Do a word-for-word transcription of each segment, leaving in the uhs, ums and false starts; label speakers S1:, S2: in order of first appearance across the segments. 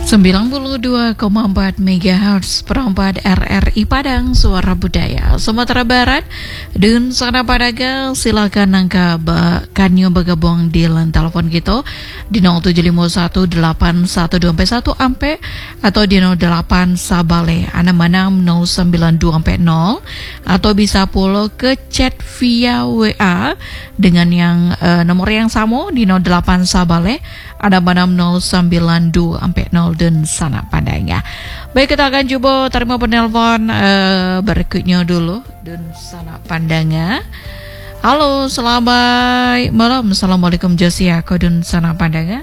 S1: sembilan puluh dua koma empat megahertz perempat R R I Padang, Suara Budaya Sumatera Barat. Dan sana padaga silakan angka kanyo bergabung di line telepon kita di nol tujuh lima satu delapan satu dua satu ampe atau di nol delapan sabale enam enam nol sembilan dua ampe nol, atau bisa pula ke chat via W A dengan yang uh, nomor yang sama di nol delapan sabale ada enam nol sembilan dua ampe nol dan sana padanya. Baik, kita akan coba terima penelpon uh, berikutnya dulu dan sana pandanga. Halo, selamat malam. Assalamualaikum Josia ko dan sana pandanga.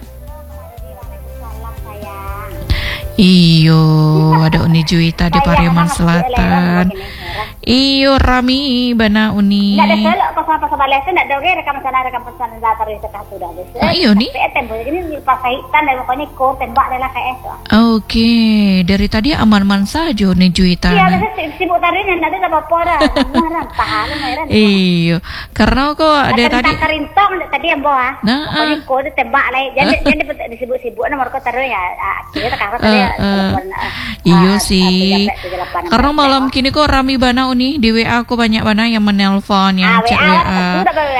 S1: Iyo, ada Uni Juwita di Pariaman Selatan. Iyo, Rami bana Uni.
S2: Enggak ada selok pasal-pasal balesa enggak ada oke rekam sana rekam pesan data dari sekat sudah ada.
S1: Ah, iyo nih.
S2: Tempo ini pas hitan dan pokoknya ko tembak lela kayak itu.
S1: Oke, dari tadi aman-aman saja Uni Juwita.
S2: Iya, biasa sibuk tarinya enggak ada apa-apa dah. Marah tahan mainan.
S1: Iyo, karena kok ada tadi
S2: karintong tadi yang bawa.
S1: Nah,
S2: pokoknya ko tembak lah. Jadi jadi disibuk-sibuk nomor ko taruh ya. Akhirnya kakak tadi telepon.
S1: Iyo sih. Karena malam kini kok rami bana Uni di W A aku banyak banget yang menelpon, yang chat W A.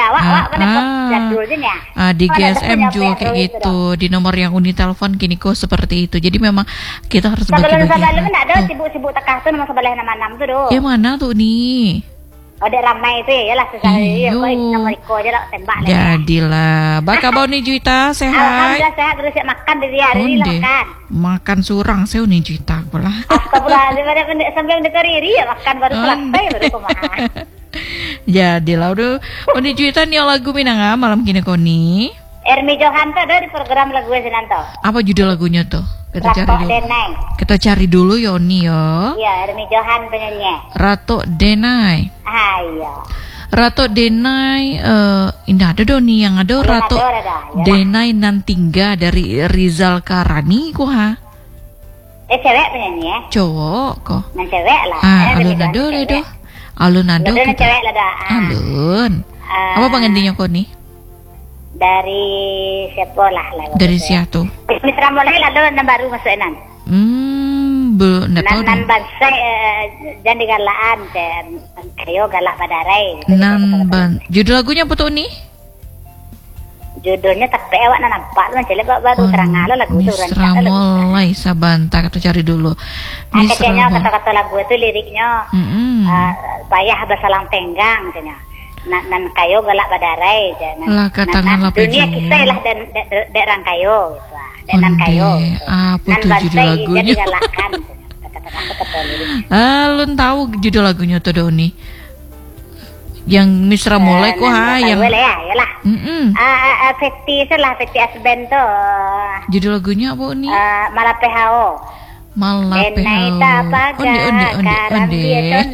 S1: Ah, di G S M juga kayak gitu. Di nomor yang Uni telepon kini kok seperti itu. Jadi memang kita harus bagi-bagi.
S2: Sebelum enggak ada sibuk-sibuk tekah tuh nomor sebelah nama enam tuh doh.
S1: Ya mana tuh Uni?
S2: Oh, dia ramai itu ya, lah susah dia. Kok nomor iko aja lah tembak lah.
S1: Jadilah. Baka bau nih Juwita, sehat.
S2: Alhamdulillah sehat, terus makan dari hari ini makan.
S1: Makan surang saya nih Juwita pula.
S2: Astagfirullah, sambil dekariri ya makan baru selesai baru kumaha.
S1: Jadilah udah. Uni Juwita nih lagu minanga malam kini koni.
S2: Ermi Johanto ada di program lagu Senanto.
S1: Apa judul lagunya tuh? Kita
S2: Rato
S1: cari dulu.
S2: Denai.
S1: Kita cari dulu Yoni yo.
S2: Iya, Ermi Johan penyanyi.
S1: Rato Denai.
S2: Ah iya.
S1: Rato Denai, uh, ini ada dong nih yang ada Rato Denai Nantingga dari Rizal Karani kok ha?
S2: Eh cewek penyanyi ya?
S1: Cowok kok.
S2: Nah cewek lah.
S1: Ah, alun ado ledo. Alun ado.
S2: Alun cewek lah dah.
S1: Alun.
S2: Uh,
S1: Apa penggantinya kok nih?
S2: Dari siapa lah lah.
S1: Dari siapa?
S2: Mitra mulai lah dong baru masukinan.
S1: Hmm, be, nggak tahu.
S2: Nan bangsa jangan digalaan dan kayo galak padarai.
S1: Nan ban. Judul lagunya apa tuh nih?
S2: Judulnya tak pewak nan nampak lu mencele baru terang ala lagu itu
S1: Misra mulai sabanta kita cari dulu.
S2: Misra kata-kata lagu itu liriknya payah bersalang tenggang katanya. Nan nan kayo galak padarai jangan.
S1: Lah katangan lape
S2: dunia kita lah dan derang kayo gitu. Dan kayo.
S1: Apa tuh judul lagunya? Ah, lu tahu judul lagunya tuh Doni? Yang Misra mulai kok ha yang
S2: boleh ya, yalah.
S1: Heeh.
S2: Ah, Feti salah Feti Asben tuh.
S1: Judul lagunya apa nih?
S2: Ah, Malapehao.
S1: Malapehao. Onde onde onde onde.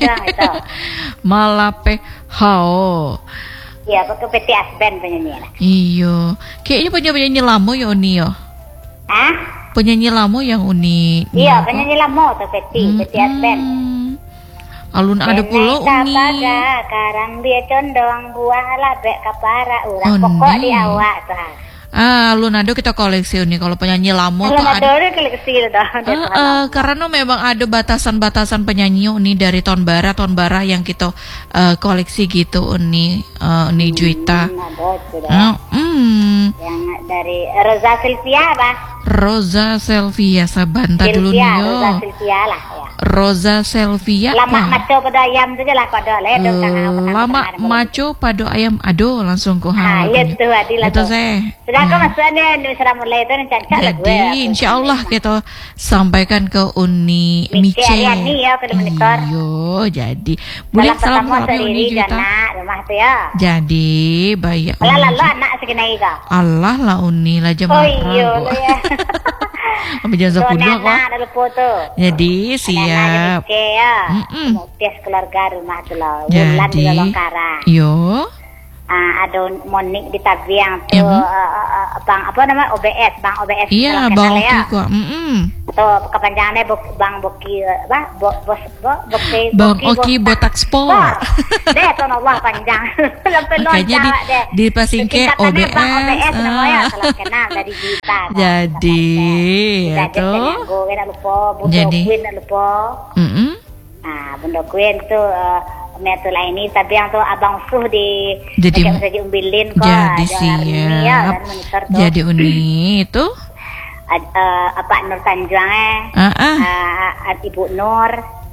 S1: Malapehao.
S2: Iya, pakai Feti Asben penyanyi.
S1: Iyo. Kayaknya punya penyanyi lama ya Uni ya.
S2: Hah?
S1: Penyanyi lama yang Uni.
S2: Iya, penyanyi lama tuh Feti, Feti Asben.
S1: Alun ada pulau Uni.
S2: Karang dia condong buah labek kapara urang pokok di awak tuh.
S1: Ah, alun ada kita koleksi Uni kalau penyanyi lama tuh ada.
S2: Ada koleksi dah.
S1: Uh, uh, karena memang ada batasan-batasan penyanyi Uni dari tahun bara tahun bara yang kita uh, koleksi gitu Uni uh, Uni Juwita.
S2: Hmm, hmm. Yang dari Rosa Silvia apa?
S1: Rosa Silvia Sabanta dulu nih yo.
S2: Rosa Silvia lah ya.
S1: Rosa Silvia.
S2: Lama maco pada ayam tu je lah pada le do
S1: uh, Lama maco pada ayam ado langsung ko ha.
S2: Ah, itu adil lah.
S1: Itu saya.
S2: Sudah kau masuknya Misra mulai itu cancak lah gue.
S1: Jadi insyaallah kita sampaikan ke Uni Mice.
S2: Ariani ya ke monitor.
S1: Yo, jadi boleh salam ke Uni Juwita.
S2: Rumah tu ya.
S1: Jadi baik.
S2: Lah lah anak segenai ka.
S1: Allah lah Uni lah jam.
S2: Oh iya ya.
S1: Apa jasa punya kok. Jadi siap.
S2: Heeh. Mutias keluarga rumah tu lah. Bulan di Longkara.
S1: Yo.
S2: Ah, ada Monik di Tabiang tuh, uh, uh, bang apa nama O B S, bang O B S.
S1: Iya, bang Oki kok. Mm -mm.
S2: Atau kepanjangannya bok, Bang Boki apa? Bo, bos bo, Boki
S1: Bang
S2: Boki
S1: Oki Botak Sport.
S2: Deh ton Allah panjang.
S1: Kayaknya di di pasingke O B S.
S2: Bang O B S namanya salah kenal dari Juita.
S1: Jadi itu. Jadi.
S2: Lupa.
S1: Mm-mm.
S2: Nah, Bunda Queen tuh uh, metu lain ini tapi yang tuh abang suh di
S1: jadi
S2: saja umbilin kok.
S1: Jadi siap. Jadi Uni itu.
S2: Ad, uh, apa Nur Tanjung eh
S1: uh, uh.
S2: Uh, Ibu Nur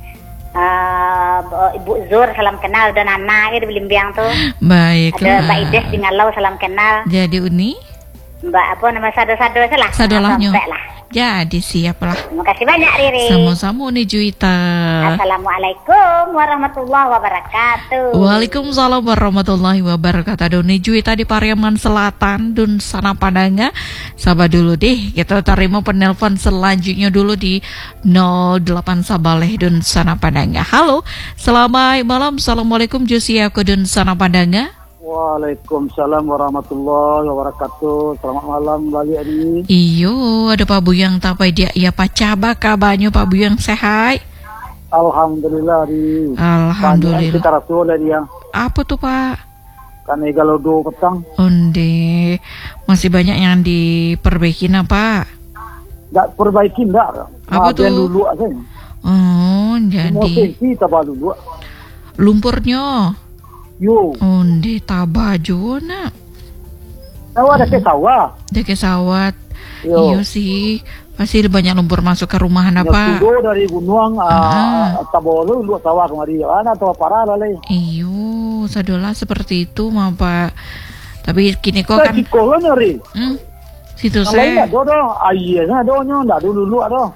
S2: uh, Ibu Zur salam kenal dan Nana di Belimbiang tuh.
S1: Baiklah.
S2: Ada Mbak Ides di Ngalau salam kenal.
S1: Jadi Uni
S2: Mbak apa nama sado-sado salah.
S1: Sadolahnya. Jadi siap lah.
S2: Terima kasih banyak Riri.
S1: Sama-sama Uni Juita.
S2: Assalamualaikum warahmatullahi wabarakatuh.
S1: Waalaikumsalam warahmatullahi wabarakatuh. Uni Juita di Pariaman Selatan Dun Sana Padanga. Sabar dulu deh. Kita terima penelpon selanjutnya dulu di nol delapan Sabaleh Dun Sana Padanga. Halo. Selamat malam. Assalamualaikum Josia ke Dun Sana Padanga.
S3: Waalaikumsalam warahmatullahi wabarakatuh. Selamat malam lagi ini.
S1: Iyo, ada Pak Buyang tapai dia ya pacaba kabarnya Pak Buyang sehat.
S3: Alhamdulillah di.
S1: Alhamdulillah.
S3: Kita rasul dia.
S1: Apa tuh Pak?
S3: Kan kalau do petang.
S1: Onde masih banyak yang diperbaiki apa?
S3: Enggak perbaiki enggak.
S1: Apa tuh?
S3: Dulu aja.
S1: Oh, jadi.
S3: Kita dulu.
S1: Lumpurnya.
S3: Yo.
S1: Onde tabajo na.
S3: Tahu ada ke sawah.
S1: Ada ke sawat. Iyo sih. Pasti banyak lumpur masuk ke rumahan apa?
S3: Yo dari gunung ah tabolo lu sawah kemari. Ana atau parah lale.
S1: Iyo, sadola seperti itu mah Pak. Tapi kini kok kan.
S3: Sekolah nyari.
S1: Hmm. Situ
S3: saya.
S1: saya.
S3: Do do ayahnya do nyo ndak dulu dulu ada.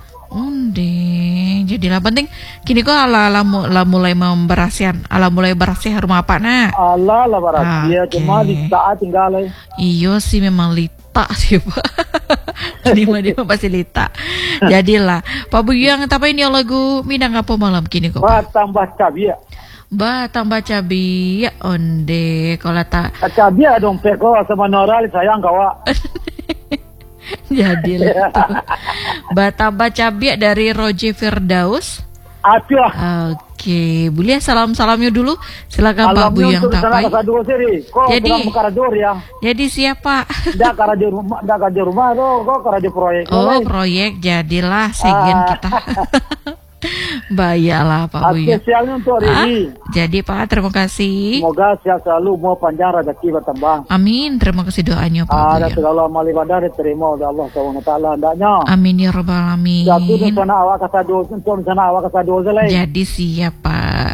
S1: Onde, jadilah penting. Kini kok ala ala, ala mulai memberasihan, ala mulai berasih rumah apa nak?
S3: Allah lah berasih, ya cuma di saat tinggal.
S1: Iyo sih memang lita sih Pak. Ini mah dia pasti lita. Jadilah, Pak Buyang, tapi ini lagu Minang apa malam kini kok?
S3: Ba tambah cabai.
S1: Ba tambah cabai, onde kalau tak.
S3: Cabai dong peko sama noral sayang kawa.
S1: Jadi Batamba Cabiak dari Roger Firdaus.
S3: Aduh.
S1: Oke, boleh salam-salamnya dulu. Silakan Pak Buyang tapai. Jadi ya. Jadi siapa?
S3: Dah karajo rumah, dah karajo rumah tuh, kok karajo proyek.
S1: Oh, proyek jadilah segen kita. Bayalah Pak Buyang.
S3: Spesialnya untuk hari ini.
S1: Jadi Pak, terima kasih.
S3: Semoga sehat selalu, mau panjang rezeki bertambah.
S1: Amin. Terima kasih doanya Pak Buyang.
S3: Ada segala amal ibadah diterima oleh Allah subhanahu wa taala hendaknya.
S1: Amin ya rabbal alamin.
S3: Jatuh di sana awak kasado, untuk sana awak kasado selai.
S1: Jadi siap Pak.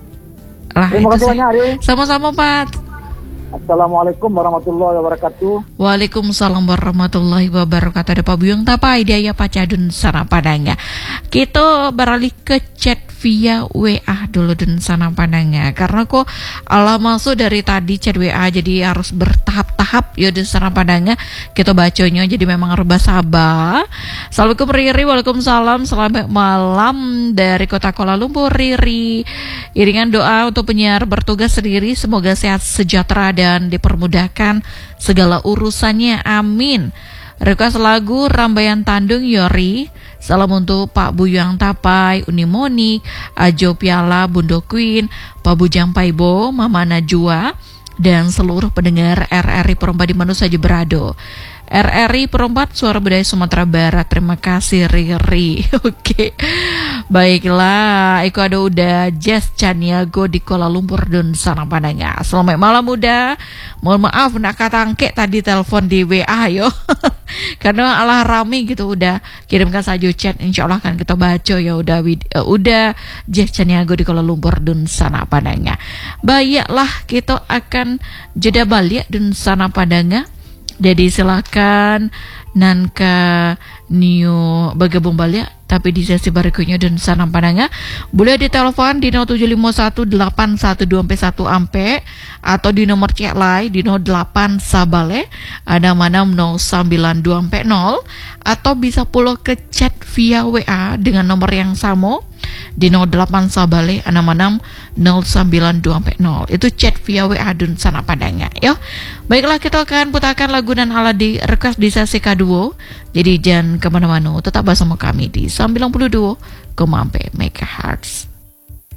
S1: Lah,
S3: terima kasih banyak.
S1: Sama-sama Pak.
S3: Assalamualaikum warahmatullahi wabarakatuh.
S1: Waalaikumsalam warahmatullahi wabarakatuh. Ada Pak Buyang tapai dia ya Pacadun Sana Padanga. Kita beralih ke chat via W A dulu Dun Sana Padanga. Karena kok ala masuk dari tadi chat W A jadi harus bertahap-tahap ya Dun Sana Padanga. Kita bacanya jadi memang harus sabar. Assalamualaikum Riri. Waalaikumsalam. Selamat malam dari Kota Kuala Lumpur Riri. Iringan doa untuk penyiar bertugas sendiri semoga sehat sejahtera dan dipermudahkan segala urusannya, amin. Request lagu Rambayan Tandung Yori. Salam untuk Pak Buyang Tapai, Uni Monik, Ajo Piala, Bundo Queen, Pak Bujang Paibo, Mama Najwa, dan seluruh pendengar R R I Perempat di mana saja berada. R R I Perempat Suara Budaya Sumatera Barat. Terima kasih Riri. Oke. Baiklah, Iko ada udah Jess Caniago di Kuala Lumpur Dun Sana Padanga. Selamat malam muda. Mohon maaf nak katangke tadi telepon di W A yo. Karena alah rame gitu udah kirimkan saja chat, insya Allah kan kita baca ya udah uh, udah Jess Caniago di Kuala Lumpur Dun Sana Padanga. Baiklah kita akan jeda balik Dun Sana Padanga. Jadi silakan Nanka New bergabung balik tapi di sesi berikutnya dan Sana Padanga boleh ditelepon di nol tujuh lima satu delapan satu dua satu ampe atau di nomor chat lain di nol delapan Sabale ada mana nol sembilan dua nol atau bisa pula ke chat via W A dengan nomor yang sama di nol delapan sabale enam enam nol sembilan dua nol. Itu chat via W A dun sana padanga ya. Baiklah, kita akan putarkan lagu dan ala di request di sesi kedua. Jadi jangan kemana-mana, tetap bersama kami di sembilan puluh dua koma empat megahertz.